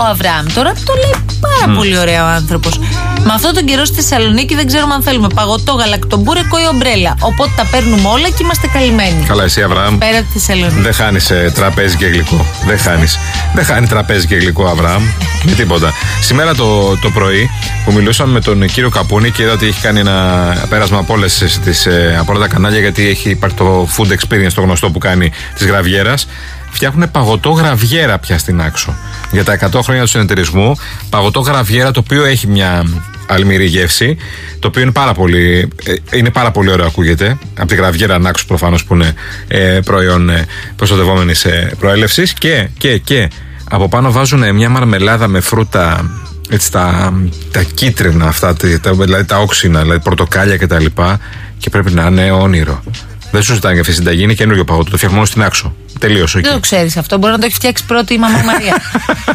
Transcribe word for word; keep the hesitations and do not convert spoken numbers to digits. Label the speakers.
Speaker 1: Ο Αβραάμ τώρα το λέει πάρα mm. πολύ ωραία ο άνθρωπος. Με αυτόν τον καιρό στη Θεσσαλονίκη δεν ξέρουμε αν θέλουμε παγωτό, γαλακτομπούρεκο ή ομπρέλα. Οπότε τα παίρνουμε όλα και είμαστε καλυμμένοι.
Speaker 2: Καλά, εσύ, Αβραάμ.
Speaker 1: Πέρα από τη Θεσσαλονίκη.
Speaker 2: Δεν χάνεις ε, τραπέζι και γλυκό. Δεν χάνεις. Δεν χάνει τραπέζι και γλυκό, Αβραάμ. Με τίποτα. Σήμερα το, το πρωί που μιλούσαμε με τον κύριο Καπούνη και είδα ότι έχει κάνει ένα πέρασμα από, όλες τις, ε, από όλα τα κανάλια, γιατί έχει υπάρχει το Food Experience, το γνωστό που κάνει της Γραβιέρας. Φτιάχνουν παγωτό Γραβιέρα πια στην Άξο. Για τα εκατό χρόνια του συνεταιρισμού, παγωτό Γραβιέρα, το οποίο έχει μια αλμυρή γεύση, το οποίο είναι πάρα πολύ, είναι πάρα πολύ ωραίο, ακούγεται. Από τη Γραβιέρα Άξο, προφανώς, που είναι ε, προϊόν ε, προστατευόμενης ε, προέλευσης. Και, και, και από πάνω βάζουν μια μαρμελάδα με φρούτα, έτσι, τα, τα κίτρινα αυτά, τα, δηλαδή τα όξινα, δηλαδή πορτοκάλια κτλ. Και, και πρέπει να είναι όνειρο. Δεν σου ζητάνε αυτή η συνταγή, είναι καινούριο παγωτό. Το φτιάχνω μόνο στην Άξο. Τελείωσε.
Speaker 1: Δεν το ξέρεις αυτό. Μπορεί να το έχει φτιάξει πρώτη η μαμά Μαρία.